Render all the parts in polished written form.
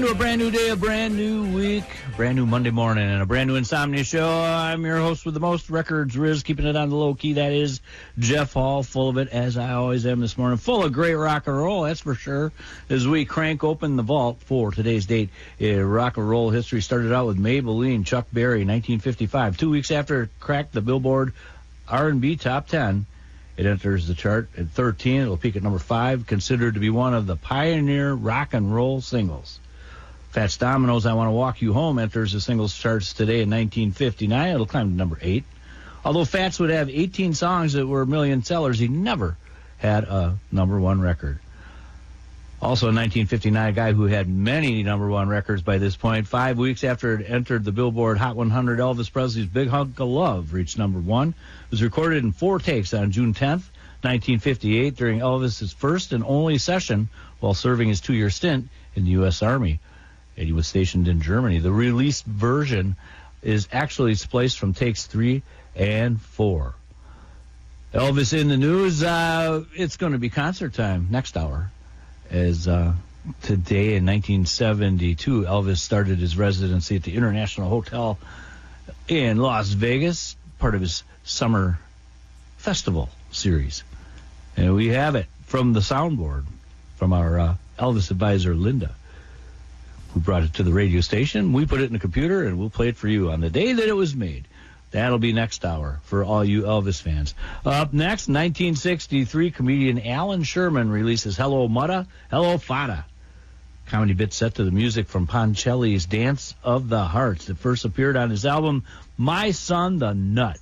To a brand new day, a brand new week, brand new Monday morning, and a brand new Insomnia show. I'm your host with the most records, Riz, keeping it on the low key. That is Jeff Hall, full of it, as I always am this morning. Full of great rock and roll, that's for sure, as we crank open the vault for today's date. Rock and roll history started out with Maybelline, Chuck Berry, 1955. 2 weeks after it cracked the Billboard R&B Top 10, it enters the chart at 13. It'll peak at number 5, considered to be one of the pioneer rock and roll singles. Fats Domino's I Want to Walk You Home enters the singles charts today in 1959. It'll climb to number 8. Although Fats would have 18 songs that were million sellers, he never had a number one record. Also in 1959, a guy who had many number one records by this point. 5 weeks after it entered the Billboard Hot 100, Elvis Presley's Big Hunk of Love reached number 1. It was recorded in 4 takes on June 10th, 1958, during Elvis's first and only session while serving his 2-year stint in the U.S. Army. And he was stationed in Germany. The released version is actually spliced from takes 3 and 4. Elvis in the news. It's going to be concert time next hour. As today in 1972, Elvis started his residency at the International Hotel in Las Vegas, part of his summer festival series. And we have it from the soundboard from our Elvis advisor, Linda, who brought it to the radio station. We put it in the computer, and we'll play it for you on the day that it was made. That'll be next hour for all you Elvis fans. Up next, 1963, comedian Alan Sherman releases Hello Mutta, Hello Fata. Comedy bit set to the music from Poncelli's Dance of the Hearts that first appeared on his album, My Son the Nut.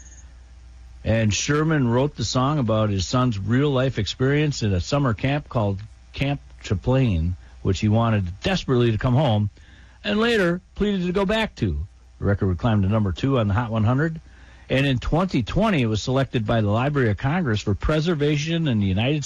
And Sherman wrote the song about his son's real-life experience in a summer camp called Camp Chaplain, which he wanted desperately to come home, and later pleaded to go back to. The record would climb to number 2 on the Hot 100. And in 2020, it was selected by the Library of Congress for preservation in the United